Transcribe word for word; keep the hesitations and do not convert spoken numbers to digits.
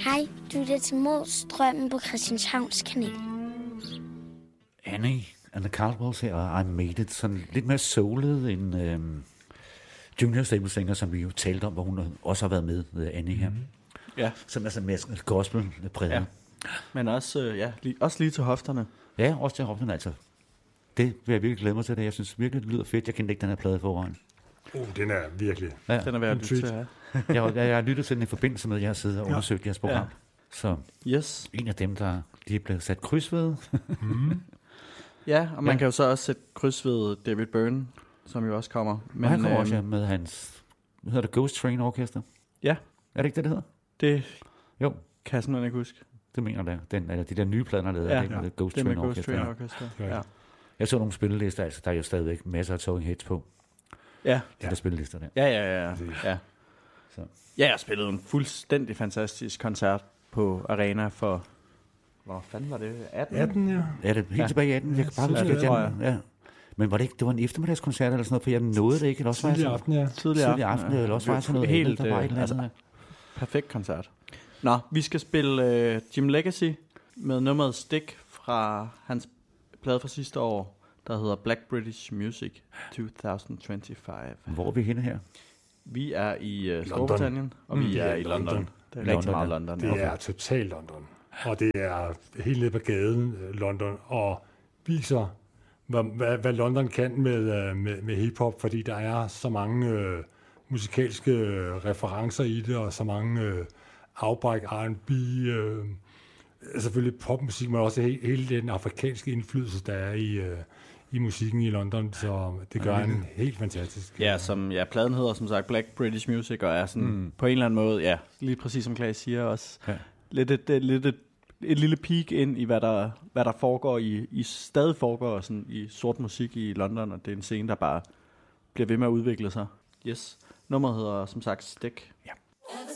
Hej, du lytter til Målstrømmen på Christianshavns Kanal. Annie and the Caldwells her, og I Made It, sådan lidt mere soulet end øhm, Junior Stable Singer, som vi jo talte om, hvor hun også har været med, Annie her. Mm-hmm. Ja. Som er sådan mere gospel-præget. Ja. Men også, øh, ja, lige, også lige til hofterne. Ja, også til hofterne, altså. Det vil jeg virkelig glæde mig til det. Jeg synes virkelig, det lyder fedt. Jeg kendte ikke den her plade forvejen. Oh, den er virkelig... Ja. Den er værd at lytte til, ja. jeg, jeg, jeg har lyttet til den i forbindelse med, at jeg har siddet og undersøgt ja. jeres program. Ja. Så yes. en af dem, der lige er blevet sat kryds ved. mm. Ja, og man ja. kan jo så også sætte kryds ved David Byrne, som jo også kommer. Men han kommer øhm, også med hans, hvad hedder det, Ghost Train Orchestra? Ja. Er det ikke det, det hedder? Det jo. kan jeg simpelthen ikke huske. Det mener jeg, den, eller de der nye plader, der lavede, ja. det, ja. med Ghost det Train med Orchestra. Ghost Train Orchestra. Ja. Ja. Jeg så nogle spillelister, altså der er jo stadigvæk masser af Talking Heads på. Ja. De der spillelister der. Ja, ja, ja. ja. Så. Ja, jeg spillede en fuldstændig fantastisk koncert på Arena for, hvor fanden var det? atten? atten, ja. Ja, det er helt ja. tilbage i atten. Jeg kan bare huske, at jeg, ja. Men var det ikke, det var en eftermiddagskoncert eller sådan noget, for jeg nåede det ikke, eller også var tidlig aften, ja. Tidlig aften, aften ja. eller også var sådan noget helt, der var et øh, eller andet. Altså, perfekt koncert. Nå, vi skal spille uh, Jim Legacy med nummeret Stick fra hans plade fra sidste år, der hedder Black British Music to tyve. Hvor er vi henne her? Vi er i uh, Storbritannien, og vi mm, er, er i London. London. Det er rigtig meget London. Det er totalt London. Og det er helt nede på gaden London, og viser, hvad, hvad, hvad London kan med, med, med hiphop, fordi der er så mange øh, musikalske øh, referencer i det, og så mange øh, afbræk, R and B, øh, selvfølgelig popmusik, men også he, hele den afrikanske indflydelse, der er i, øh, i musikken i London, så det gør en helt fantastisk. Ja, som ja, pladen hedder som sagt Black British Music, og er sådan mm. på en eller anden måde, ja, lige præcis som Claes siger også, ja. lidt, et, et, lidt et, et lille peek ind i, hvad der, hvad der foregår i, i stadig foregår sådan, i sort musik i London, og det er en scene, der bare bliver ved med at udvikle sig. Yes. Nummeret hedder som sagt Stick. Ja.